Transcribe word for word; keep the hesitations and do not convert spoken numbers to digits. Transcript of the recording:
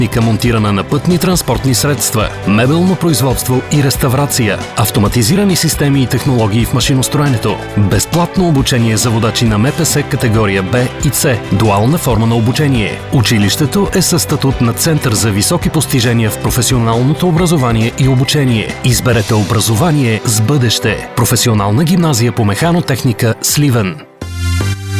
монтирана на пътни транспортни средства, мебелно производство и реставрация, автоматизирани системи и технологии в машиностроенето, безплатно обучение за водачи на М П С категория Б и С, дуална форма на обучение. Училището е със статут на Център за високи постижения в професионалното образование и обучение. Изберете образование с бъдеще. Професионална гимназия по механотехника Сливен.